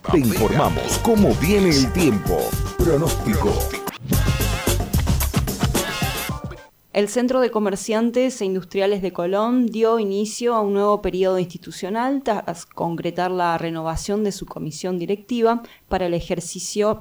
Te informamos cómo viene el tiempo. Pronóstico. El Centro de Comerciantes e Industriales de Colón dio inicio a un nuevo periodo institucional tras concretar la renovación de su comisión directiva para el ejercicio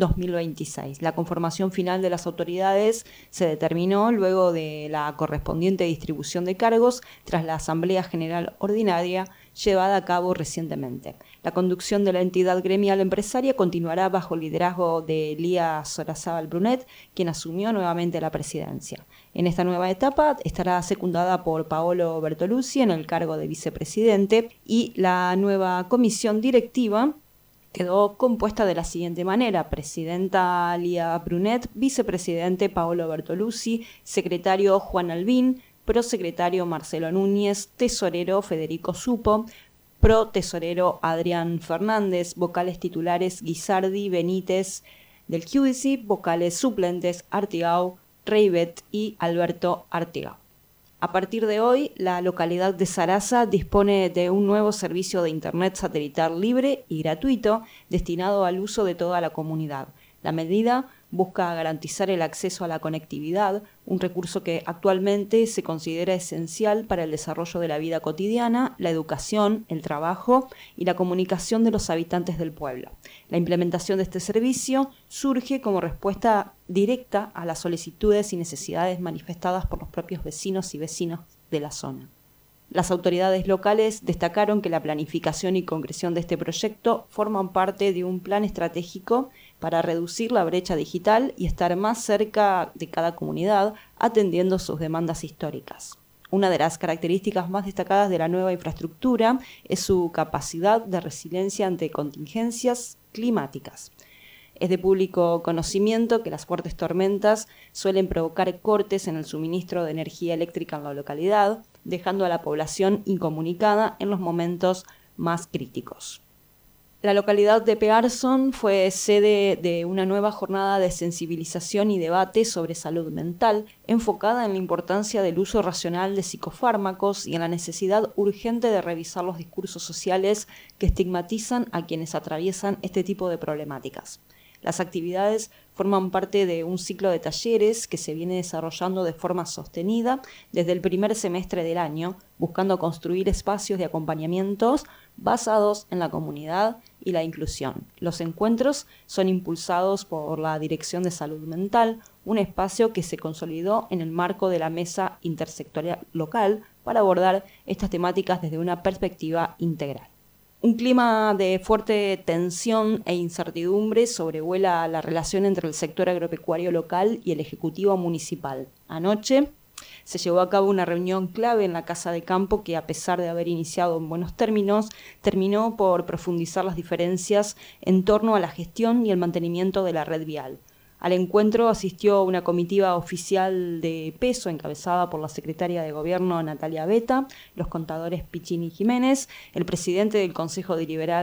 2026. La conformación final de las autoridades se determinó luego de la correspondiente distribución de cargos tras la Asamblea General Ordinaria llevada a cabo recientemente. La conducción de la entidad gremial empresaria continuará bajo el liderazgo de Lía Sorazábal Brunet, quien asumió nuevamente la presidencia. En esta nueva etapa estará secundada por Paolo Bertoluzzi en el cargo de vicepresidente y la nueva comisión directiva quedó compuesta de la siguiente manera: presidenta Lía Brunet, vicepresidente Paolo Bertoluzzi, secretario Juan Albín, prosecretario Marcelo Núñez, tesorero Federico Supo, pro-tesorero Adrián Fernández, vocales titulares Guisardi, Benítez del Giudici, vocales suplentes Artigau, Reibet y Alberto Artigau. A partir de hoy, la localidad de Zaraza dispone de un nuevo servicio de Internet satelital libre y gratuito destinado al uso de toda la comunidad. La medida busca garantizar el acceso a la conectividad, un recurso que actualmente se considera esencial para el desarrollo de la vida cotidiana, la educación, el trabajo y la comunicación de los habitantes del pueblo. La implementación de este servicio surge como respuesta directa a las solicitudes y necesidades manifestadas por los propios vecinos y vecinas de la zona. Las autoridades locales destacaron que la planificación y concreción de este proyecto forman parte de un plan estratégico para reducir la brecha digital y estar más cerca de cada comunidad, atendiendo sus demandas históricas. Una de las características más destacadas de la nueva infraestructura es su capacidad de resiliencia ante contingencias climáticas. Es de público conocimiento que las fuertes tormentas suelen provocar cortes en el suministro de energía eléctrica en la localidad, dejando a la población incomunicada en los momentos más críticos. La localidad de Pearson fue sede de una nueva jornada de sensibilización y debate sobre salud mental, enfocada en la importancia del uso racional de psicofármacos y en la necesidad urgente de revisar los discursos sociales que estigmatizan a quienes atraviesan este tipo de problemáticas. Las actividades forman parte de un ciclo de talleres que se viene desarrollando de forma sostenida desde el primer semestre del año, buscando construir espacios de acompañamientos basados en la comunidad y la inclusión. Los encuentros son impulsados por la Dirección de Salud Mental, un espacio que se consolidó en el marco de la Mesa Intersectorial Local para abordar estas temáticas desde una perspectiva integral. Un clima de fuerte tensión e incertidumbre sobrevuela la relación entre el sector agropecuario local y el Ejecutivo Municipal. Anoche se llevó a cabo una reunión clave en la Casa de Campo que, a pesar de haber iniciado en buenos términos, terminó por profundizar las diferencias en torno a la gestión y el mantenimiento de la red vial. Al encuentro asistió una comitiva oficial de peso encabezada por la secretaria de Gobierno Natalia Beta, los contadores Piccini Jiménez, el presidente del Consejo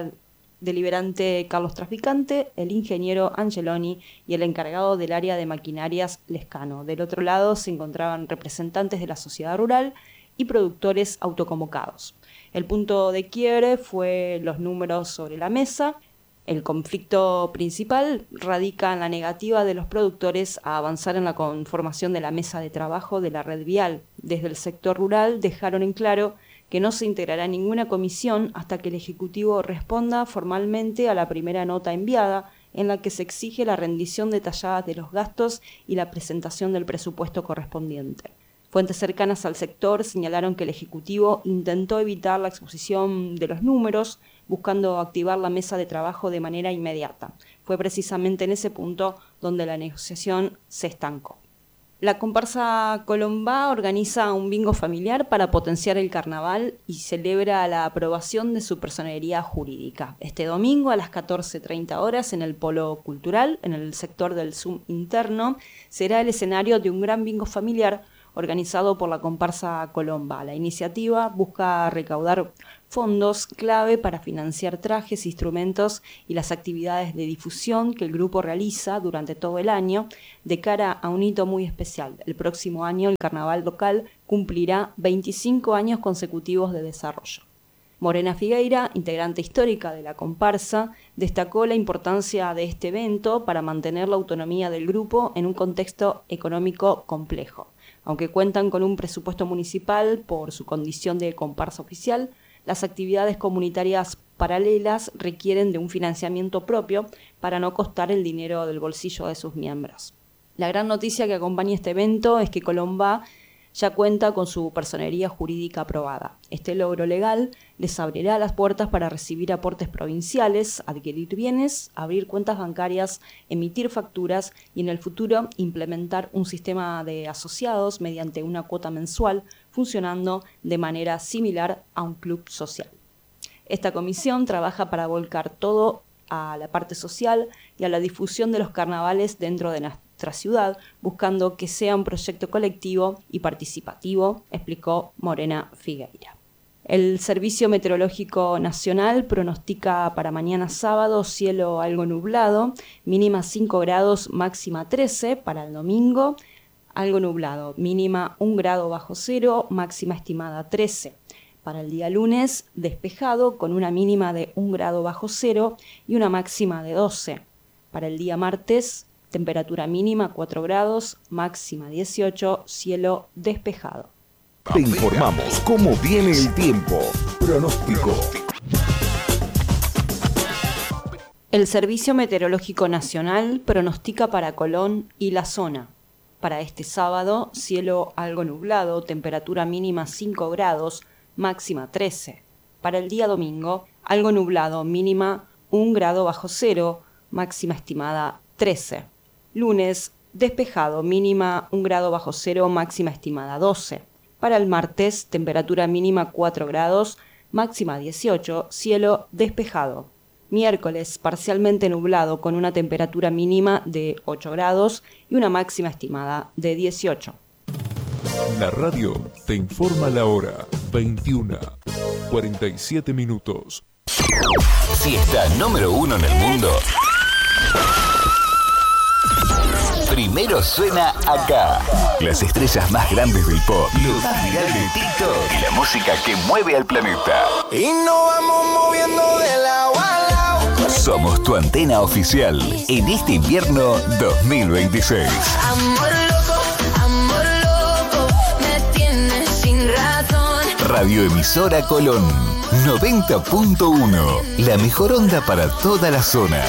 Deliberante Carlos Traficante, el ingeniero Angeloni y el encargado del área de maquinarias Lescano. Del otro lado se encontraban representantes de la sociedad rural y productores autoconvocados. El punto de quiebre fue los números sobre la mesa. El conflicto principal radica en la negativa de los productores a avanzar en la conformación de la mesa de trabajo de la red vial. Desde el sector rural dejaron en claro que no se integrará ninguna comisión hasta que el Ejecutivo responda formalmente a la primera nota enviada, en la que se exige la rendición detallada de los gastos y la presentación del presupuesto correspondiente. Fuentes cercanas al sector señalaron que el Ejecutivo intentó evitar la exposición de los números, buscando activar la mesa de trabajo de manera inmediata. Fue precisamente en ese punto donde la negociación se estancó. La comparsa Colombá organiza un bingo familiar para potenciar el carnaval y celebra la aprobación de su personería jurídica. Este domingo a las 14:30 horas en el Polo Cultural, en el sector del Zoom interno, será el escenario de un gran bingo familiar organizado por la comparsa Colombá. La iniciativa busca recaudar fondos clave para financiar trajes, instrumentos y las actividades de difusión que el grupo realiza durante todo el año de cara a un hito muy especial. El próximo año el carnaval local cumplirá 25 años consecutivos de desarrollo. Morena Figueira, integrante histórica de la comparsa, destacó la importancia de este evento para mantener la autonomía del grupo en un contexto económico complejo. Aunque cuentan con un presupuesto municipal por su condición de comparsa oficial, las actividades comunitarias paralelas requieren de un financiamiento propio para no costar el dinero del bolsillo de sus miembros. La gran noticia que acompaña este evento es que Colombá ya cuenta con su personería jurídica aprobada. Este logro legal les abrirá las puertas para recibir aportes provinciales, adquirir bienes, abrir cuentas bancarias, emitir facturas y en el futuro implementar un sistema de asociados mediante una cuota mensual, funcionando de manera similar a un club social. Esta comisión trabaja para volcar todo a la parte social y a la difusión de los carnavales dentro de nuestra ciudad, buscando que sea un proyecto colectivo y participativo, explicó Morena Figueira. El Servicio Meteorológico Nacional pronostica para mañana sábado cielo algo nublado, mínima 5 grados, máxima 13, para el domingo algo nublado, mínima 1 grado bajo cero, máxima estimada 13. Para el día lunes, despejado, con una mínima de 1 grado bajo cero y una máxima de 12. Para el día martes, temperatura mínima 4 grados, máxima 18, cielo despejado. Te informamos cómo viene el tiempo. Pronóstico. El Servicio Meteorológico Nacional pronostica para Colón y la zona. Para este sábado, cielo algo nublado, temperatura mínima 5 grados, máxima 13. Para el día domingo, algo nublado, mínima 1 grado bajo cero, máxima estimada 13. Lunes, despejado, mínima 1 grado bajo cero, máxima estimada 12. Para el martes, temperatura mínima 4 grados, máxima 18, cielo despejado. Miércoles, parcialmente nublado, con una temperatura mínima de 8 grados y una máxima estimada de 18. La radio te informa la hora, 21:47 minutos. Fiesta número 1 en el mundo. Primero suena acá. Las estrellas más grandes del pop, lo más viral de TikTok y la música que mueve al planeta. Y nos vamos moviendo de lado a lado. Somos tu antena oficial en este invierno 2026. Amor loco, me tienes sin razón. Radioemisora Colón 90.1. La mejor onda para toda la zona.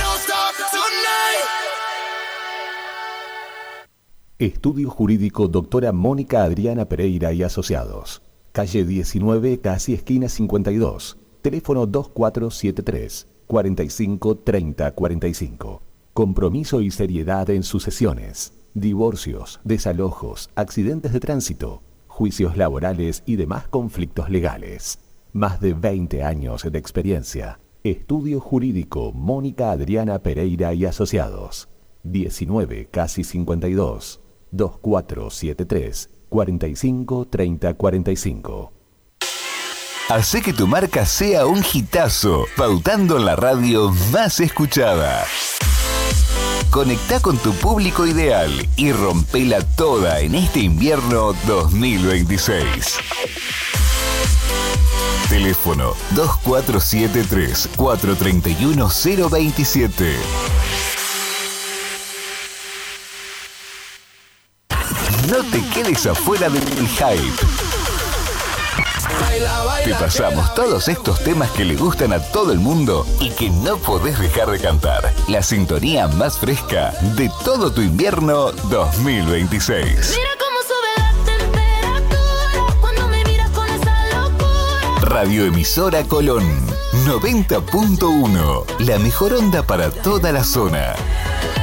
Estudio Jurídico Doctora Mónica Adriana Pereira y Asociados. Calle 19, casi esquina 52. Teléfono 2473 45 30 45. Compromiso y seriedad en sucesiones, divorcios, desalojos, accidentes de tránsito, juicios laborales y demás conflictos legales. Más de 20 años de experiencia. Estudio Jurídico Mónica Adriana Pereira y Asociados. 19, casi 52. 2473 45 30 45. Hacé que tu marca sea un hitazo, pautando en la radio más escuchada. Conectá con tu público ideal y rompela toda en este invierno 2026. Teléfono 2473 431 027. No te quedes afuera del hype. Te pasamos todos estos temas que le gustan a todo el mundo y que no podés dejar de cantar. La sintonía más fresca de todo tu invierno 2026. Mira cómo sube la temperatura cuando me miras con esa locura. Radioemisora Colón 90.1. La mejor onda para toda la zona.